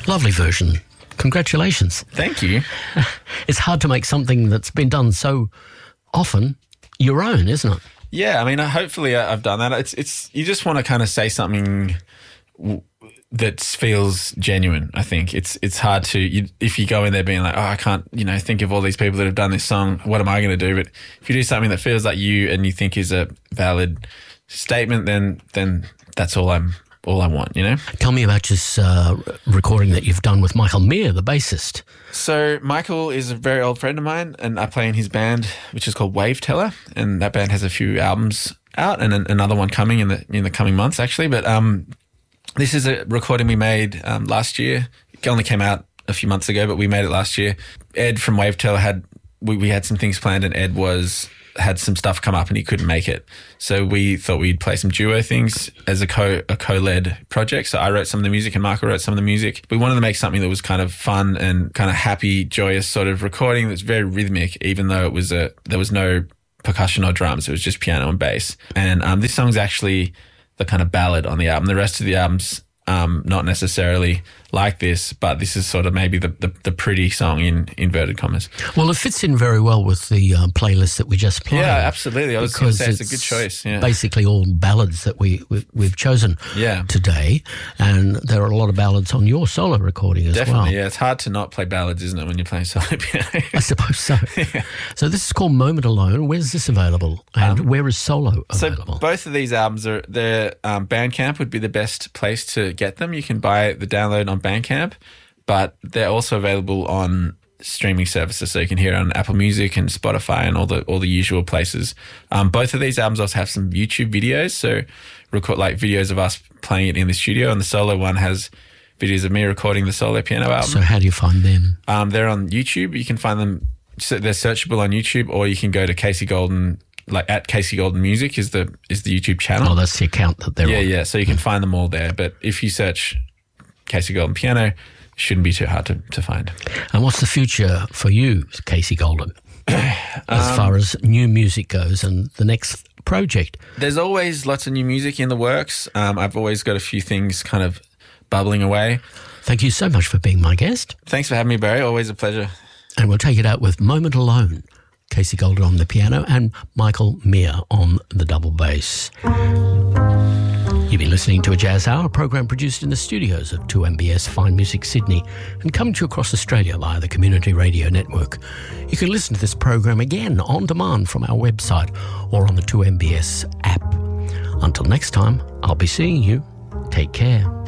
Lovely version. Congratulations. Thank you. It's hard to make something that's been done so often your own, isn't it? Yeah, I mean, hopefully I've done that. It's you just want to kind of say something that feels genuine. I think it's hard to if you go in there being like, oh, I can't, think of all these people that have done this song. What am I going to do? But if you do something that feels like you and you think is a valid statement, then that's all I want. Tell me about this recording that you've done with Michael Meir, the bassist. So Michael is a very old friend of mine, and I play in his band, which is called Wave Teller, and that band has a few albums out and another one coming in the coming months, actually. But this is a recording we made last year. It only came out a few months ago, but we made it last year. Ed from Wave Teller we had some things planned, and Ed had some stuff come up and he couldn't make it. So we thought we'd play some duo things as a co-led project. So I wrote some of the music and Michael wrote some of the music. We wanted to make something that was kind of fun and kind of happy, joyous sort of recording that's very rhythmic, even though there was no percussion or drums. It was just piano and bass. And this song's actually the kind of ballad on the album. The rest of the album's not necessarily like this, but this is sort of maybe the pretty song in inverted commas. Well, it fits in very well with the playlist that we just played. Yeah, absolutely. I was going to say it's a good choice. Yeah. Basically all ballads that we've chosen today, and there are a lot of ballads on your solo recording as well. Definitely, yeah. It's hard to not play ballads, isn't it, when you're playing solo piano? I suppose so. Yeah. So this is called Moment Alone. Where's this available, and where is solo available? So both of these albums Bandcamp would be the best place to get them. You can buy the download on Bandcamp, but they're also available on streaming services, so you can hear it on Apple Music and Spotify and all the usual places. Both of these albums also have some YouTube videos, so record like videos of us playing it in the studio, and the solo one has videos of me recording the solo piano album. So how do you find them? They're on YouTube. You can find them. So they're searchable on YouTube, or you can go to Casey Golden. Like at Casey Golden Music is the YouTube channel. Oh, that's the account that they're on. Yeah. So you can find them all there. But if you search Casey Golden Piano, it shouldn't be too hard to find. And what's the future for you, Casey Golden, as far as new music goes and the next project? There's always lots of new music in the works. I've always got a few things kind of bubbling away. Thank you so much for being my guest. Thanks for having me, Barry. Always a pleasure. And we'll take it out with Moment Alone. Casey Golden on the piano and Michael Meir on the double bass. You've been listening to A Jazz Hour, a program produced in the studios of 2MBS Fine Music Sydney and coming to you across Australia via the Community Radio Network. You can listen to this program again on demand from our website or on the 2MBS app. Until next time, I'll be seeing you. Take care.